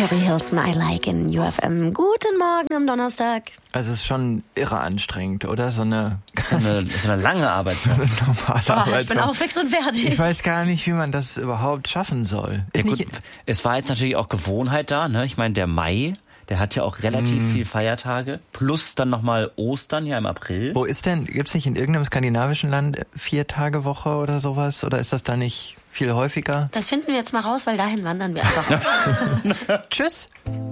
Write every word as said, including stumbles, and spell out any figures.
Carrie Hilson, I Like in U F M. Guten Morgen am Donnerstag. Also es ist schon irre anstrengend, oder? So eine, so eine, so eine lange Arbeitswoche. So eine normale oh, Arbeitswoche. Ich bin auch fix und fertig. Ich weiß gar nicht, wie man das überhaupt schaffen soll. Ja, gut, es war jetzt natürlich auch Gewohnheit da, ne? Ich meine, der Mai, der hat ja auch relativ mm. viel Feiertage. Plus dann nochmal Ostern, ja im April. Wo ist denn, gibt's nicht in irgendeinem skandinavischen Land vier Tage Woche oder sowas? Oder ist das da nicht viel häufiger? Das finden wir jetzt mal raus, weil dahin wandern wir einfach. Tschüss.